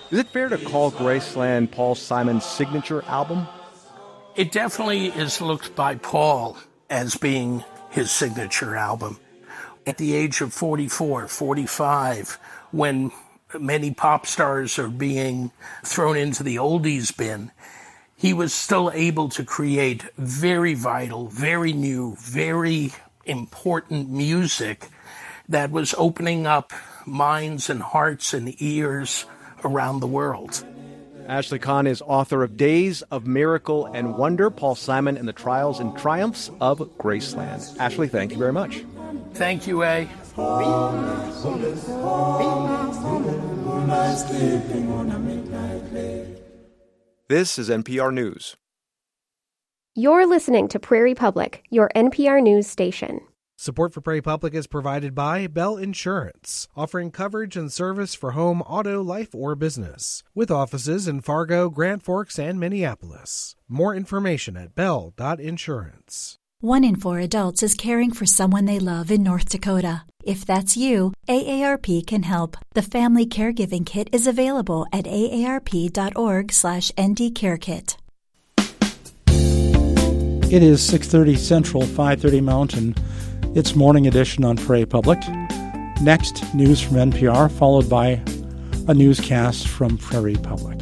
Is it fair to call Graceland Paul Simon's signature album? It definitely is looked by Paul as being his signature album. At the age of 44, 45, when many pop stars are being thrown into the oldies bin, he was still able to create very vital, very new, very important music that was opening up minds and hearts and ears around the world. Ashley Kahn is author of Days of Miracle and Wonder, Paul Simon and the Trials and Triumphs of Graceland. Ashley, thank you very much. Thank you, A. This is NPR News. You're listening to Prairie Public, your NPR News station. Support for Prairie Public is provided by Bell Insurance, offering coverage and service for home, auto, life, or business, with offices in Fargo, Grand Forks, and Minneapolis. More information at bell.insurance. 1 in 4 adults is caring for someone they love in North Dakota. If that's you, AARP can help. The Family Caregiving Kit is available at aarp.org/ndcarekit. It is 6:30 Central, 5:30 Mountain. It's Morning Edition on Prairie Public. Next, news from NPR, followed by a newscast from Prairie Public.